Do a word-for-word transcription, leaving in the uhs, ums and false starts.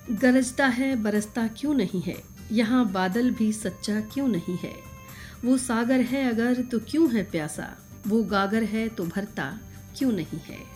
गरजता है बरसता क्यों नहीं है, यहाँ बादल भी सच्चा क्यों नहीं है। वो सागर है अगर तो क्यों है प्यासा, वो गागर है तो भरता क्यों नहीं है।